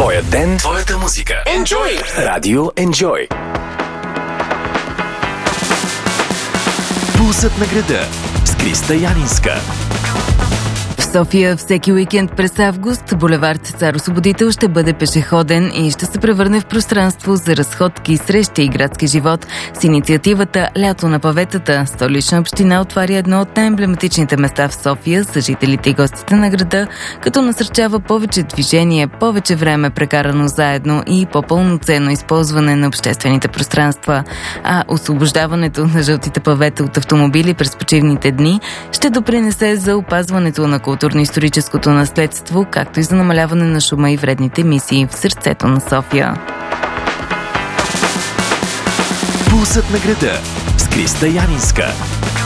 Твоя ден, твоята музика. Enjoy! Радио Enjoy. Пулсът на града с Криста Янинска. В София всеки уикенд през август булевард Цар Освободител ще бъде пешеходен и ще се превърне в пространство за разходки, срещи и градски живот. С инициативата «Лято на паветата» Столична община отваря едно от най-емблематичните места в София за жителите и гостите на града, като насърчава повече движение, повече време прекарано заедно и по-пълноценно използване на обществените пространства. А освобождаването на жълтите павета от автомобили през почивните дни ще допринесе за опазването на културно-историческото наследство, както и за намаляване на шума и вредните емисии в сърцето на София. Пулсът на града с Криста Янинска.